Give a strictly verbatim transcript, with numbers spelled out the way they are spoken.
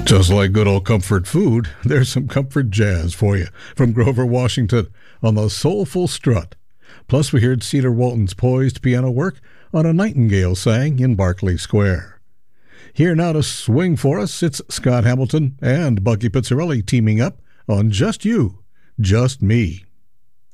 Just like good old comfort food, there's some comfort jazz for you from Grover Washington on the Soulful Strut. Plus, we heard Cedar Walton's poised piano work on A Nightingale Sang in Berkeley Square. Here now to swing for us, it's Scott Hamilton and Bucky Pizzarelli teaming up on Just You, Just Me.